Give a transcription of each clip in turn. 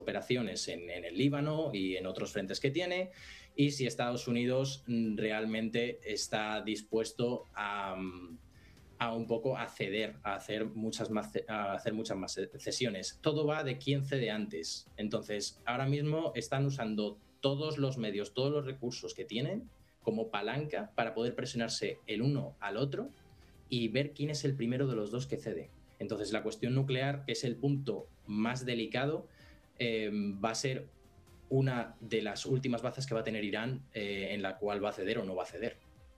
operaciones en el Líbano y en otros frentes que tiene, y si Estados Unidos realmente está dispuesto a un poco a ceder, a hacer muchas más cesiones. Todo va de quién cede antes. Entonces, ahora mismo están usando todos los medios, todos los recursos que tienen como palanca para poder presionarse el uno al otro y ver quién es el primero de los dos que cede. Entonces, la cuestión nuclear, que es el punto más delicado, va a ser una de las últimas bazas que va a tener Irán, en la cual va a ceder o no va a ceder.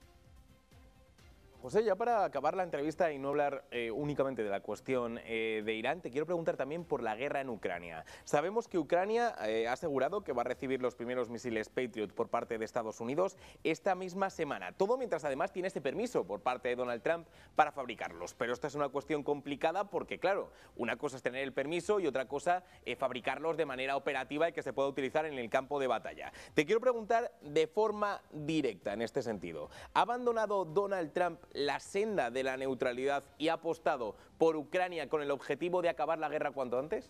José, ya para acabar la entrevista y no hablar únicamente de la cuestión de Irán, te quiero preguntar también por la guerra en Ucrania. Sabemos que Ucrania ha asegurado que va a recibir los primeros misiles Patriot por parte de Estados Unidos esta misma semana. Todo mientras además tiene este permiso por parte de Donald Trump para fabricarlos. Pero esta es una cuestión complicada porque, claro, una cosa es tener el permiso y otra cosa es fabricarlos de manera operativa y que se pueda utilizar en el campo de batalla. Te quiero preguntar de forma directa en este sentido. ¿Ha abandonado Donald Trump la senda de la neutralidad y ha apostado por Ucrania con el objetivo de acabar la guerra cuanto antes?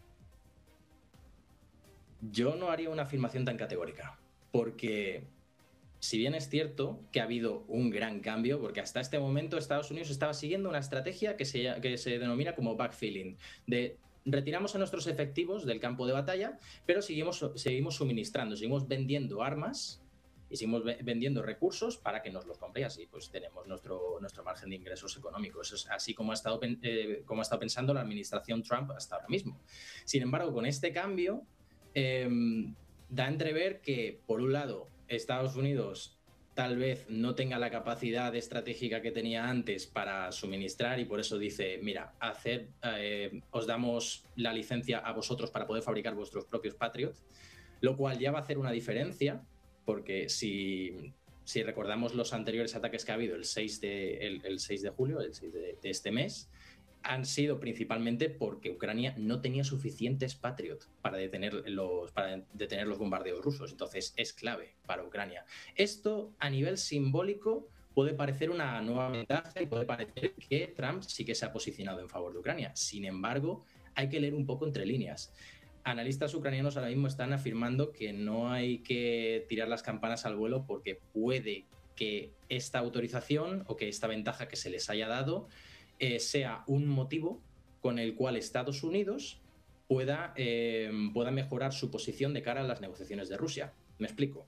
Yo no haría una afirmación tan categórica, porque si bien es cierto que ha habido un gran cambio, porque hasta este momento Estados Unidos estaba siguiendo una estrategia que se denomina como backfilling, de retiramos a nuestros efectivos del campo de batalla, pero seguimos suministrando, seguimos vendiendo armas y seguimos vendiendo recursos para que nos los compre, y así pues tenemos nuestro margen de ingresos económicos. Eso es así como ha estado pensando la administración Trump hasta ahora mismo. Sin embargo, con este cambio da a entrever que, por un lado, Estados Unidos tal vez no tenga la capacidad estratégica que tenía antes para suministrar, y por eso dice, mira, os damos la licencia a vosotros para poder fabricar vuestros propios Patriot, lo cual ya va a hacer una diferencia, porque si recordamos los anteriores ataques que ha habido el 6 de julio, el 6 de este mes, han sido principalmente porque Ucrania no tenía suficientes Patriot para detener los bombardeos rusos. Entonces es clave para Ucrania. Esto, a nivel simbólico, puede parecer una nueva ventaja y puede parecer que Trump sí que se ha posicionado en favor de Ucrania. Sin embargo, hay que leer un poco entre líneas. Analistas ucranianos ahora mismo están afirmando que no hay que tirar las campanas al vuelo, porque puede que esta autorización o que esta ventaja que se les haya dado sea un motivo con el cual Estados Unidos pueda mejorar su posición de cara a las negociaciones de Rusia. Me explico.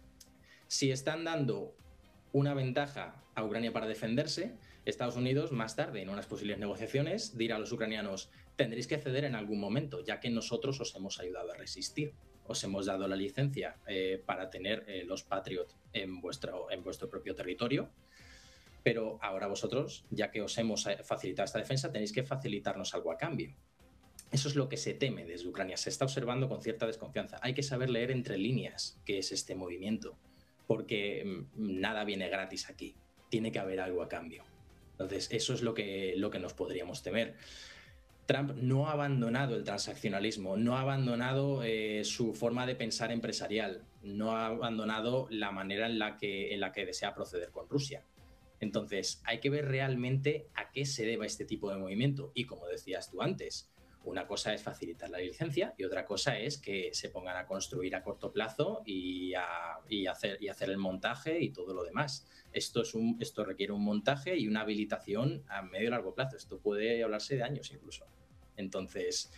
Si están dando una ventaja a Ucrania para defenderse, Estados Unidos más tarde, en unas posibles negociaciones, dirá a los ucranianos: tendréis que ceder en algún momento, ya que nosotros os hemos ayudado a resistir. Os hemos dado la licencia para tener los Patriot en vuestro propio territorio, pero ahora vosotros, ya que os hemos facilitado esta defensa, tenéis que facilitarnos algo a cambio. Eso es lo que se teme desde Ucrania. Se está observando con cierta desconfianza. Hay que saber leer entre líneas qué es este movimiento, porque nada viene gratis aquí. Tiene que haber algo a cambio. Entonces, eso es lo que nos podríamos temer. Trump no ha abandonado el transaccionalismo, no ha abandonado su forma de pensar empresarial, no ha abandonado la manera en la que desea proceder con Rusia. Entonces, hay que ver realmente a qué se deba este tipo de movimiento. Y como decías tú antes, una cosa es facilitar la licencia y otra cosa es que se pongan a construir a corto plazo y hacer el montaje y todo lo demás. Esto requiere un montaje y una habilitación a medio y largo plazo. Esto puede hablarse de años incluso. Entonces,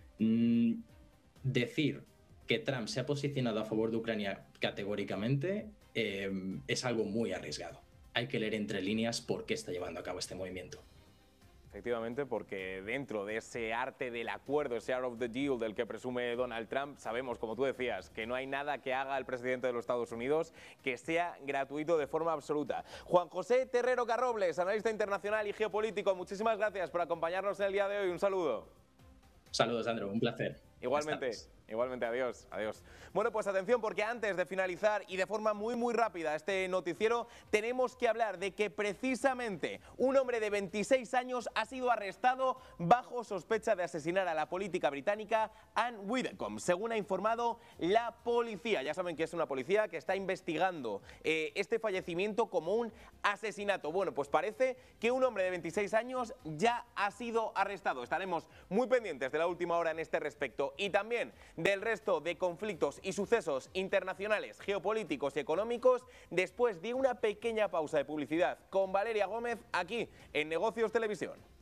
decir que Trump se ha posicionado a favor de Ucrania categóricamente es algo muy arriesgado. Hay que leer entre líneas por qué está llevando a cabo este movimiento. Efectivamente, porque dentro de ese arte del acuerdo, ese art of the deal del que presume Donald Trump, sabemos, como tú decías, que no hay nada que haga el presidente de los Estados Unidos que sea gratuito de forma absoluta. Juan José Terrero Carrobles, analista internacional y geopolítico, muchísimas gracias por acompañarnos en el día de hoy. Un saludo. Saludos, Sandro, un placer. Igualmente. Igualmente, adiós, adiós. Bueno, pues atención, porque antes de finalizar y de forma muy rápida este noticiero, tenemos que hablar de que precisamente un hombre de 26 años ha sido arrestado bajo sospecha de asesinar a la política británica Anne Widdecombe, según ha informado la policía. Ya saben que es una policía que está investigando este fallecimiento como un asesinato. Bueno, pues parece que un hombre de 26 años ya ha sido arrestado. Estaremos muy pendientes de la última hora en este respecto. Y también del resto de conflictos y sucesos internacionales, geopolíticos y económicos después de una pequeña pausa de publicidad con Valeria Gómez aquí en Negocios Televisión.